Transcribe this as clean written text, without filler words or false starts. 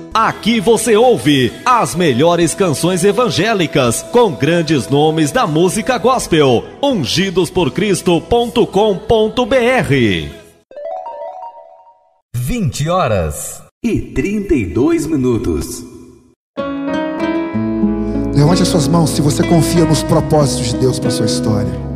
Aqui você ouve as melhores canções evangélicas com grandes nomes da música gospel. ungidosporcristo.com.br. 20h32. Levante as suas mãos se você confia nos propósitos de Deus para a sua história.